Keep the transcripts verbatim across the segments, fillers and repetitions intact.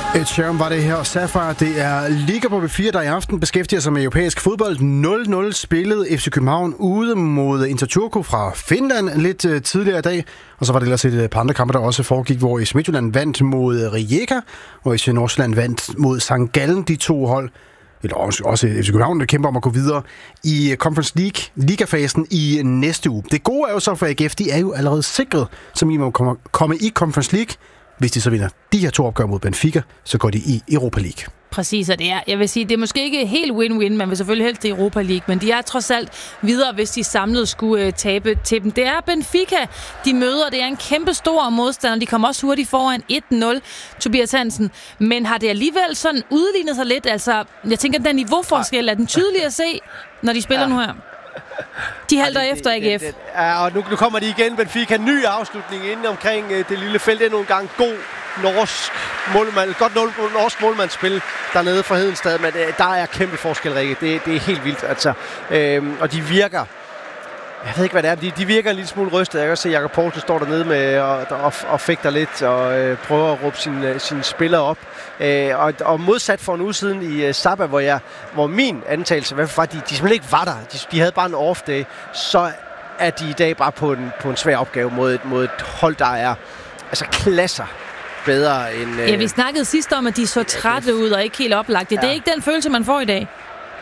Et Sheeran var det her. Sapphire, det er Liga på B fire, der i aften beskæftiger sig med europæisk fodbold. nul nul spillede F C København ude mod Inter Turku fra Finland lidt uh, tidligere i dag. Og så var det ellers et par andre kampe, der også foregik, hvor I Midtjylland vandt mod Rijeka, og I Nordsjælland vandt mod Sankt Gallen, de to hold. Eller også, også F C København, der kæmper om at gå videre i Conference League, ligafasen i næste uge. Det gode er jo så for A G F, de er jo allerede sikret, som I må komme, komme i Conference League. Hvis de så vinder de her to opgør mod Benfica, så går de i Europa League. Præcis, og det er, jeg vil sige, det er måske ikke helt win-win, man vil selvfølgelig helst i Europa League, men de er trods alt videre, hvis de samlet skulle uh, tabe til dem. Det er Benfica, de møder, det er en kæmpe stor modstander, de kommer også hurtigt foran et nul, Tobias Hansen, men har det alligevel sådan udlignet sig lidt, altså, jeg tænker, den niveauforskel er den tydelig at se, når de spiller ja. nu her. De halter ja, efter A G F. Det, det, ja, og nu, nu kommer de igen. Benfica, ny afslutning inde omkring øh, det lille felt. Det er nogle gange god norsk målmand, godt norsk målmandsspil dernede fra Hedenstad, men øh, der er kæmpe forskel, Rikke. Det, det er helt vildt, altså. Øh, og de virker, jeg ved ikke, hvad det er, de, de virker en lille smule rystet. Jeg kan også se, at Jakob Poulsen står dernede med og, og, og fægter lidt og øh, prøver at råbe sine, sine spillere op. Øh, og, og modsat for en uge siden i uh, Sabah, hvor, jeg, hvor min antagelse var, at de, de simpelthen ikke var der. De, de havde bare en off-day. Så er de i dag bare på en, på en svær opgave mod et, mod et hold, der er altså klasser bedre end... Øh, ja, vi snakkede sidst om, at de så trætte ud og ikke helt oplagte. Ja. Det er ikke den følelse, man får i dag.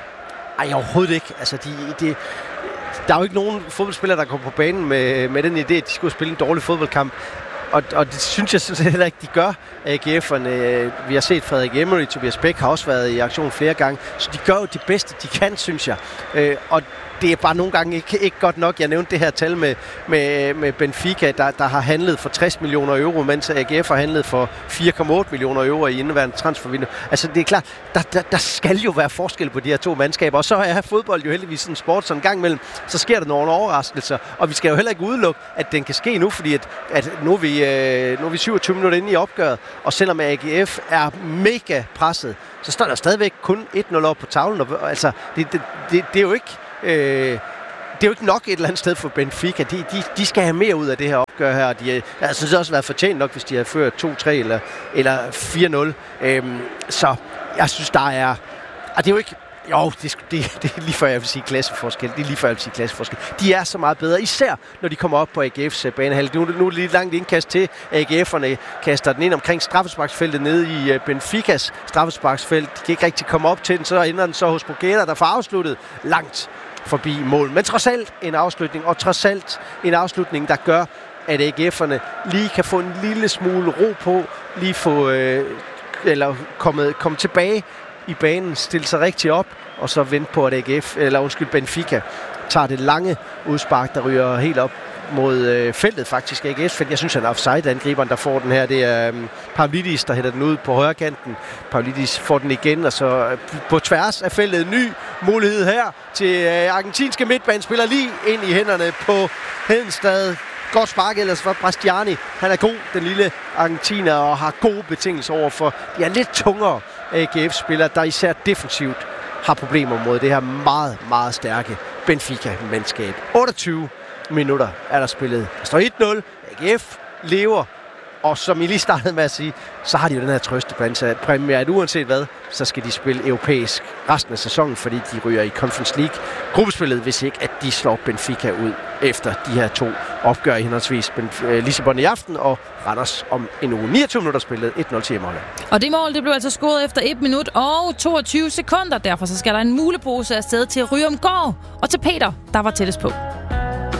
Ej, overhovedet ikke. Altså, de... de Der er jo ikke nogen fodboldspillere, der kommer på banen med, med den idé, at de skulle spille en dårlig fodboldkamp. Og, og det synes jeg sådan heller ikke, de gør, A G F'erne. Vi har set Frederik Emery, Tobias Bæk har også været i aktion flere gange. Så de gør jo det bedste, de kan, synes jeg. Og det er bare nogle gange ikke, ikke godt nok. Jeg nævnte det her tal med, med, med Benfica, der, der har handlet for tres millioner euro, mens A G F har handlet for fire komma otte millioner euro i indeværende transfervindue. Altså det er klart, der, der, der skal jo være forskel på de her to mandskaber. Og så er fodbold jo heldigvis en sport, så en gang imellem, så sker der nogle overraskelser. Og vi skal jo heller ikke udelukke, at den kan ske nu, fordi at, at nu, er vi, øh, nu er vi syvogtyve minutter inde i opgøret. Og selvom A G F er mega presset, så står der stadigvæk kun et nul op på tavlen. Og, altså, det, det, det, det er jo ikke... Øh, det er jo ikke nok et eller andet sted for Benfica. De, de, de skal have mere ud af det her opgør her. De har altså, også været fortjent nok, hvis de havde ført to tre eller, eller fire nul. Øhm, så jeg synes, der er... Og det er jo ikke... Jo, det, det, det er lige før jeg vil sige klasseforskel. Det er lige før jeg vil sige klasseforskel. De er så meget bedre, især når de kommer op på A G F's banehalde. Nu, nu er det lige langt indkast til. A G F'erne kaster den ind omkring straffesparksfeltet nede i uh, Benficas straffesparksfelt. De kan ikke rigtig komme op til den, så ender den så hos Bogueda, der får afsluttet langt forbi mål. Men trods alt en afslutning, og trods alt en afslutning, der gør, at A G F'erne lige kan få en lille smule ro på, lige få, øh, eller komme, komme tilbage i banen, stille sig rigtig op, og så vente på, at A G F, eller undskyld, Benfica tager det lange udspark, der ryger helt op mod øh, feltet faktisk, A G F's felt. Jeg synes, han er offside, angriberen, der får den her. Det er um, Pavlidis, der hætter den ud på højre kanten. Pavlidis får den igen, og så øh, på tværs af feltet ny mulighed her til øh, argentinske midtbanespiller lige ind i hænderne på Hedenstad. Godt spark ellers for Bastiani. Han er god, den lille argentiner, og har gode betingelser over for de er lidt tungere A G F-spillere, der især defensivt har problemer mod det her meget, meget stærke Benfica-mandskab. otteogtyve minutter er der spillet. Der står et nul. A G F lever. Og som I lige startede med at sige, så har de jo den her trøstepræmie, at uanset hvad, så skal de spille europæisk resten af sæsonen, fordi de ryger i Conference League gruppespillet, hvis ikke at de slår Benfica ud efter de her to opgør i henholdsvis Lissabon i aften og Randers om en uge. niogtyve minutter spillet, et nul til hjemmeholdet. Og det mål, det blev altså scoret efter et minut og toogtyve sekunder. Derfor så skal der en mulepose afsted til Ryomgård og til Peter, der var tættest på.